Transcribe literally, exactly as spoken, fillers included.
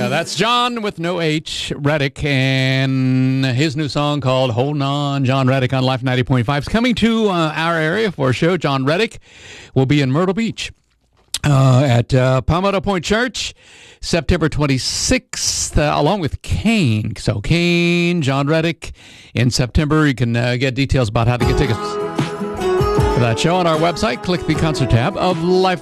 Uh, that's John with no H, Reddick, and his new song called Holding On. John Reddick on Life ninety point five is coming to uh, our area for a show. John Reddick will be in Myrtle Beach uh, at uh, Palmetto Point Church, September twenty-sixth, uh, along with Kane. So Kane, John Reddick in September. You can uh, get details about how to get tickets for that show on our website. Click the concert tab of Life